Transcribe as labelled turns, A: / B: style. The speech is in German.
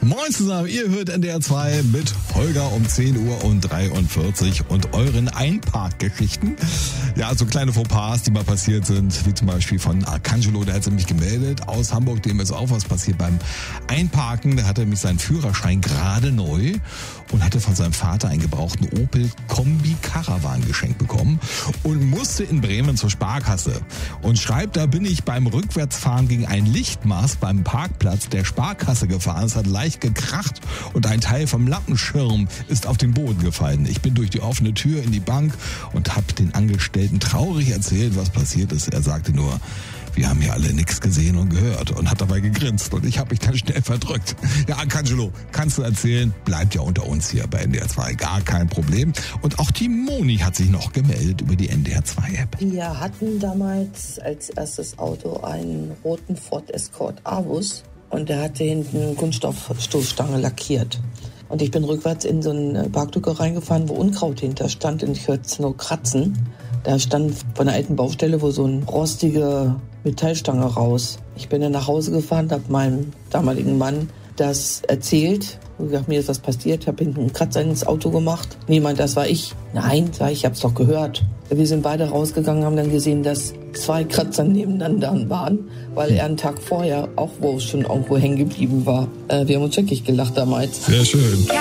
A: Moin zusammen, ihr hört NDR 2 mit Holger um 10:43 Uhr und euren Einparkgeschichten. Ja, so kleine Fauxpas, die mal passiert sind, wie zum Beispiel von Arcangelo, der hat sich nämlich gemeldet aus Hamburg, dem ist auch was passiert beim Einparken. Der hatte nämlich seinen Führerschein gerade neu und hatte von seinem Vater einen gebrauchten Opel Kombi Caravan geschenkt bekommen und musste in Bremen zur Sparkasse und schreibt, da bin ich beim Rückwärtsfahren gegen ein Lichtmast beim Parkplatz der Sparkasse gefahren. Es hat leicht gekracht und ein Teil vom Lampenschirm ist auf den Boden gefallen. Ich bin durch die offene Tür in die Bank und habe den Angestellten traurig erzählt, was passiert ist. Er sagte nur, wir haben hier alle nichts gesehen und gehört und hat dabei gegrinst und ich habe mich dann schnell verdrückt. Ja, Arcangelo, kannst du erzählen, bleibt ja unter uns hier bei NDR 2, gar kein Problem. Und auch die Moni hat sich noch gemeldet über die NDR 2 App.
B: Wir hatten damals als erstes Auto einen roten Ford Escort Avus und der hatte hinten eine Kunststoffstoßstange lackiert. Und ich bin rückwärts in so eine Parklücke reingefahren, wo Unkraut hinter stand und ich hörte es nur kratzen. Da stand von der alten Baustelle wo so eine rostige Metallstange raus. Ich bin dann nach Hause gefahren, habe meinem damaligen Mann das erzählt. Und gesagt, mir ist was passiert, habe hinten einen Kratzer ins Auto gemacht. Niemand, das war ich. Nein, sag ich hab's doch gehört. Wir sind beide rausgegangen, haben dann gesehen, dass 2 Kratzer nebeneinander waren, weil er einen Tag vorher auch wo schon irgendwo hängen geblieben war. Wir haben uns wirklich gelacht damals.
A: Sehr schön.
C: Ja,